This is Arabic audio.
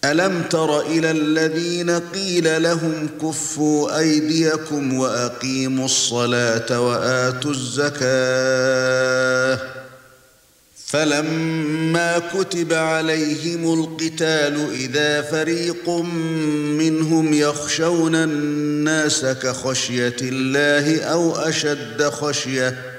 ألم تر إلى الذين قيل لهم كفوا أيديكم وأقيموا الصلاة وآتوا الزكاة فلما كتب عليهم القتال إذا فريق منهم يخشون الناس كخشية الله أو أشد خشية